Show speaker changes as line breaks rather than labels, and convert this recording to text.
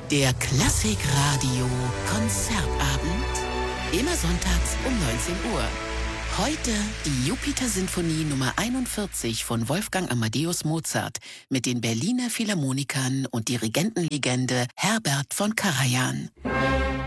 Der Klassikradio Konzertabend. Immer sonntags um 19 Uhr. Heute die Jupiter-Sinfonie Nummer 41 von Wolfgang Amadeus Mozart mit den Berliner Philharmonikern und Dirigentenlegende Herbert von Karajan.